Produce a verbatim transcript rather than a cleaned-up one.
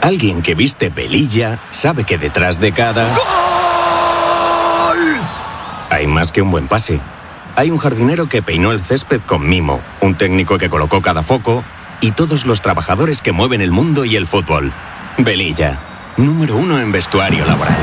Alguien que viste velilla sabe que detrás de cada... ¡Gol! Hay más que un buen pase. Hay un jardinero que peinó el césped con mimo, un técnico que colocó cada foco y todos los trabajadores que mueven el mundo y el fútbol. Velilla, número uno en vestuario laboral.